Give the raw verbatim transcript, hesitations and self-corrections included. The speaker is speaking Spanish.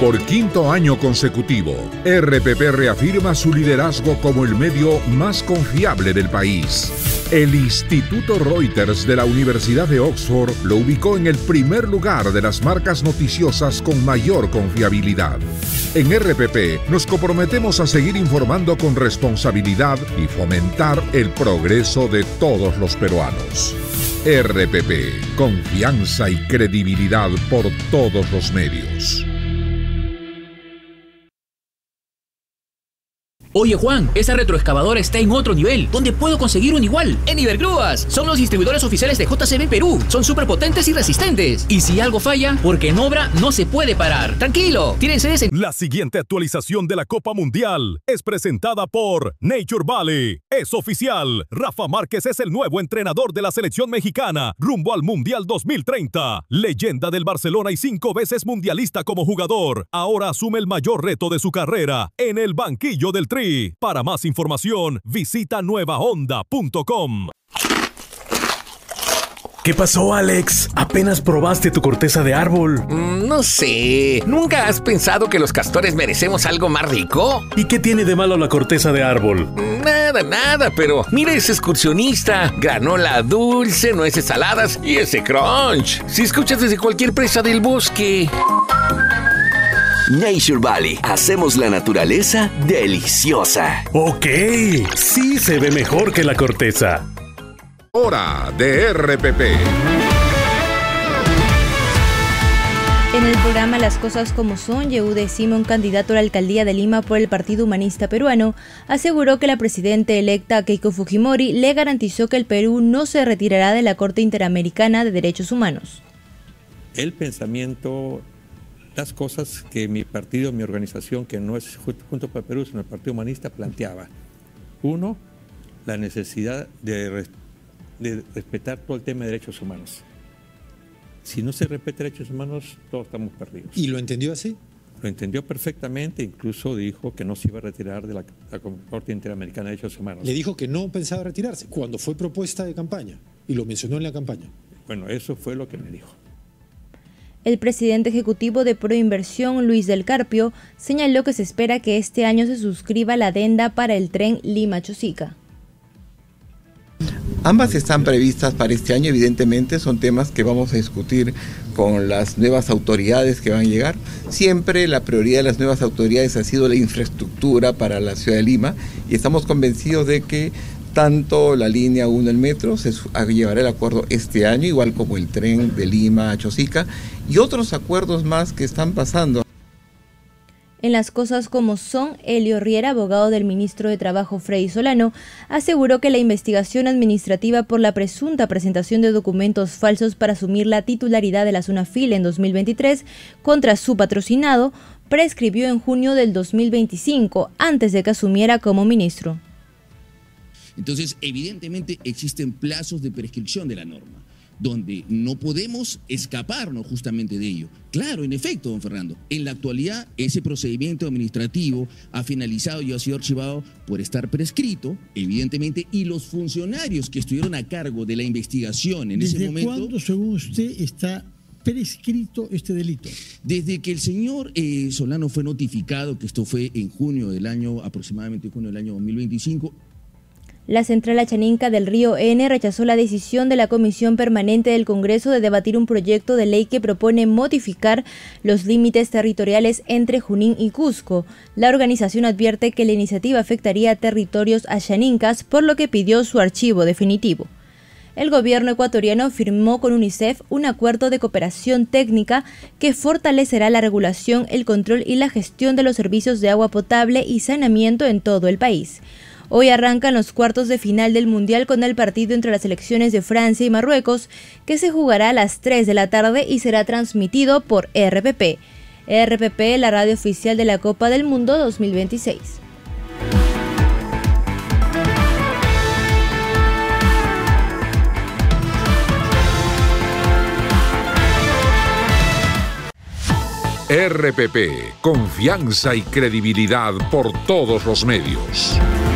Por quinto año consecutivo, R P P reafirma su liderazgo como el medio más confiable del país. El Instituto Reuters de la Universidad de Oxford lo ubicó en el primer lugar de las marcas noticiosas con mayor confiabilidad. En R P P nos comprometemos a seguir informando con responsabilidad y fomentar el progreso de todos los peruanos. R P P, confianza y credibilidad por todos los medios. Oye Juan, esa retroexcavadora está en otro nivel. ¿Dónde puedo conseguir un igual? En Ibergrúas. Son los distribuidores oficiales de J C B Perú. Son súper potentes y resistentes. Y si algo falla, porque en obra no se puede parar. Tranquilo, tienen sedes en... La siguiente actualización de la Copa Mundial es presentada por Nature Valley. Es oficial. Rafa Márquez es el nuevo entrenador de la selección mexicana rumbo al Mundial dos mil treinta. Leyenda del Barcelona y cinco veces mundialista como jugador. Ahora asume el mayor reto de su carrera en el banquillo del Tri. Para más información, visita nueva onda punto com. ¿Qué pasó, Alex? ¿Apenas probaste tu corteza de árbol? Mm, no sé. ¿Nunca has pensado que los castores merecemos algo más rico? ¿Y qué tiene de malo la corteza de árbol? Nada, nada, pero mira ese excursionista. Granola dulce, nueces saladas y ese crunch. Si escuchas desde cualquier presa del bosque... Nature Valley. Hacemos la naturaleza deliciosa. Ok, sí se ve mejor que la corteza. Hora de R P P. En el programa Las Cosas Como Son, Yehude Simón, candidato a la alcaldía de Lima por el Partido Humanista Peruano, aseguró que la presidenta electa Keiko Fujimori le garantizó que el Perú no se retirará de la Corte Interamericana de Derechos Humanos. El pensamiento... las cosas que mi partido, mi organización, que no es Juntos para Perú, sino el Partido Humanista, planteaba. Uno, la necesidad de, res, de respetar todo el tema de derechos humanos. Si no se respeta derechos humanos, todos estamos perdidos. ¿Y lo entendió así? Lo entendió perfectamente, incluso dijo que no se iba a retirar de la, la Corte Interamericana de Derechos Humanos. Le dijo que no pensaba retirarse, cuando fue propuesta de campaña, y lo mencionó en la campaña. Bueno, eso fue lo que me dijo. El presidente ejecutivo de Proinversión, Luis del Carpio, señaló que se espera que este año se suscriba la adenda para el tren Lima-Chosica. Ambas están previstas para este año, evidentemente son temas que vamos a discutir con las nuevas autoridades que van a llegar. Siempre la prioridad de las nuevas autoridades ha sido la infraestructura para la ciudad de Lima y estamos convencidos de que tanto la línea uno del metro se llevará el acuerdo este año, igual como el tren de Lima a Chosica y otros acuerdos más que están pasando. En Las Cosas Como Son, Elio Riera, abogado del ministro de Trabajo Freddy Solano, aseguró que la investigación administrativa por la presunta presentación de documentos falsos para asumir la titularidad de la zona F I L en dos mil veintitrés contra su patrocinado prescribió en junio del dos mil veinticinco, antes de que asumiera como ministro. Entonces, evidentemente existen plazos de prescripción de la norma, donde no podemos escaparnos justamente de ello. Claro, en efecto, don Fernando, en la actualidad ese procedimiento administrativo ha finalizado y ha sido archivado por estar prescrito, evidentemente, y los funcionarios que estuvieron a cargo de la investigación en ese momento... ¿Desde cuándo, según usted, está prescrito este delito? Desde que el señor eh, Solano fue notificado, que esto fue en junio del año, aproximadamente junio del año dos mil veinticinco, La central Achaninca del Río N rechazó la decisión de la Comisión Permanente del Congreso de debatir un proyecto de ley que propone modificar los límites territoriales entre Junín y Cusco. La organización advierte que la iniciativa afectaría a territorios achanincas, por lo que pidió su archivo definitivo. El gobierno ecuatoriano firmó con UNICEF un acuerdo de cooperación técnica que fortalecerá la regulación, el control y la gestión de los servicios de agua potable y saneamiento en todo el país. Hoy arrancan los cuartos de final del Mundial con el partido entre las selecciones de Francia y Marruecos, que se jugará a las tres de la tarde y será transmitido por R P P. R P P, la radio oficial de la Copa del Mundo dos mil veintiséis. R P P, confianza y credibilidad por todos los medios.